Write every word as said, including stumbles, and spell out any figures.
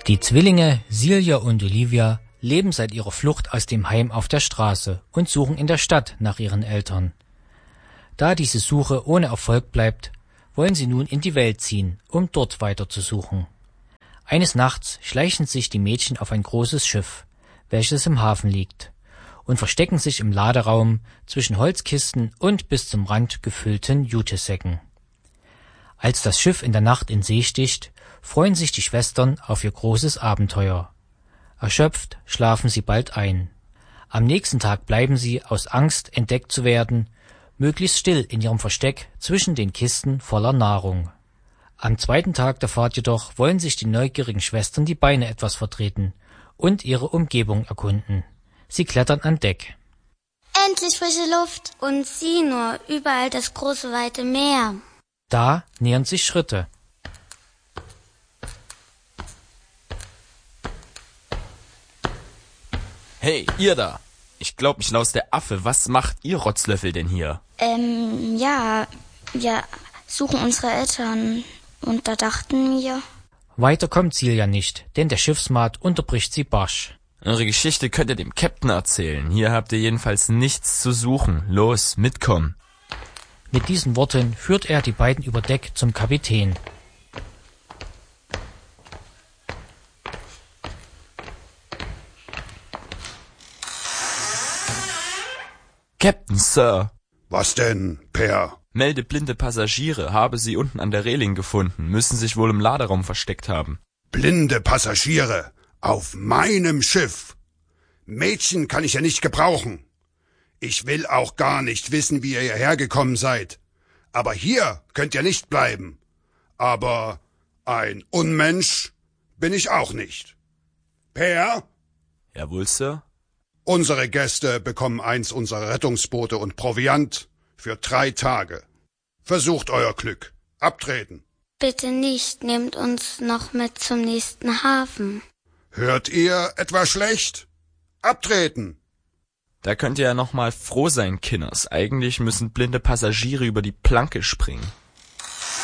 Die Zwillinge Silja und Olivia leben seit ihrer Flucht aus dem Heim auf der Straße und suchen in der Stadt nach ihren Eltern. Da diese Suche ohne Erfolg bleibt, wollen sie nun in die Welt ziehen, um dort weiter zu suchen. Eines Nachts schleichen sich die Mädchen auf ein großes Schiff, welches im Hafen liegt, und verstecken sich im Laderaum zwischen Holzkisten und bis zum Rand gefüllten Jutesäcken. Als das Schiff in der Nacht in See sticht, freuen sich die Schwestern auf ihr großes Abenteuer. Erschöpft schlafen sie bald ein. Am nächsten Tag bleiben sie, aus Angst entdeckt zu werden, möglichst still in ihrem Versteck zwischen den Kisten voller Nahrung. Am zweiten Tag der Fahrt jedoch wollen sich die neugierigen Schwestern die Beine etwas vertreten und ihre Umgebung erkunden. Sie klettern an Deck. Endlich frische Luft. Und sieh nur, überall das große, weite Meer. Da nähern sich Schritte. Hey, ihr da! Ich glaub mich aus der Affe. Was macht ihr Rotzlöffel denn hier? Ähm, ja, wir suchen unsere Eltern. Und da dachten wir... Weiter kommt Silja nicht, denn der Schiffsmaat unterbricht sie barsch. Eure Geschichte könnt ihr dem Captain erzählen. Hier habt ihr jedenfalls nichts zu suchen. Los, mitkommen. Mit diesen Worten führt er die beiden über Deck zum Kapitän. Captain, Sir. Was denn, Per? Melde blinde Passagiere, habe sie unten an der Reling gefunden, müssen sich wohl im Laderaum versteckt haben. Blinde Passagiere? Auf meinem Schiff? Mädchen kann ich ja nicht gebrauchen. Ich will auch gar nicht wissen, wie ihr hierher gekommen seid. Aber hier könnt ihr nicht bleiben. Aber ein Unmensch bin ich auch nicht. Per? Jawohl, Sir. Unsere Gäste bekommen eins unserer Rettungsboote und Proviant für drei Tage. Versucht euer Glück. Abtreten. Bitte nicht, nehmt uns noch mit zum nächsten Hafen. Hört ihr etwa schlecht? Abtreten. Da könnt ihr ja noch mal froh sein, Kinders. Eigentlich müssen blinde Passagiere über die Planke springen.